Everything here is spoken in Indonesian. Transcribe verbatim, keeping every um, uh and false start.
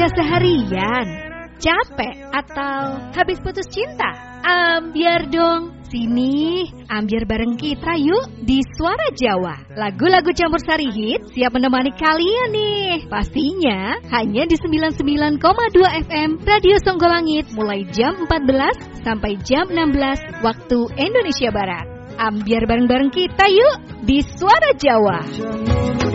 kerja seharian? Capek atau habis putus cinta? Ambiar dong. Sini, ambiar bareng kita yuk di Suara Jawa. Lagu-lagu campur sari hit siap menemani kalian nih. Pastinya hanya di sembilan puluh sembilan koma dua F M Radio Songgolangit mulai jam empat belas sampai jam enam belas waktu Indonesia Barat. Ambiar bareng-bareng kita yuk di Suara Jawa.